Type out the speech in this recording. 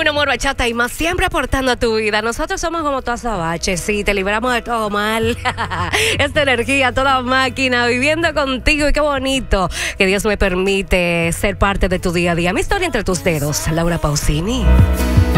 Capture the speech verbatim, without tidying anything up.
Buen humor, bachata y más, siempre aportando a tu vida. Nosotros somos como tu azabache, sí, te libramos de todo mal. Esta energía, toda máquina, viviendo contigo, y qué bonito que Dios me permite ser parte de tu día a día. Mi historia entre tus dedos, Laura Pausini.